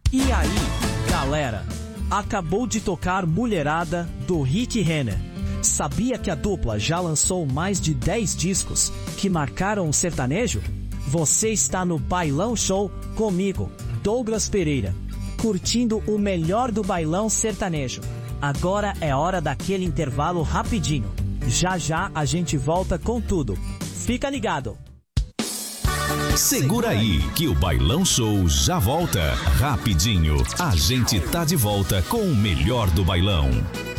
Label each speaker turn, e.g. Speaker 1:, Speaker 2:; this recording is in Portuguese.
Speaker 1: E aí, galera, acabou de tocar Mulherada, do Rick Renner. Sabia que a dupla já lançou mais de 10 discos que marcaram o sertanejo? Você está no Bailão Show comigo, Douglas Pereira, curtindo o melhor do bailão sertanejo. Agora é hora daquele intervalo rapidinho. Já já a gente volta com tudo. Fica ligado!
Speaker 2: Segura aí, que o Bailão Show já volta. Rapidinho, a gente tá de volta com o melhor do bailão.